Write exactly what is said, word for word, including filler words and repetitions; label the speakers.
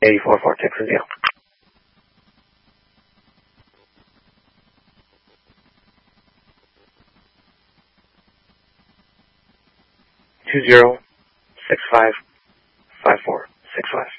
Speaker 1: eight four four Texas, yeah. Two zero six five five four six five.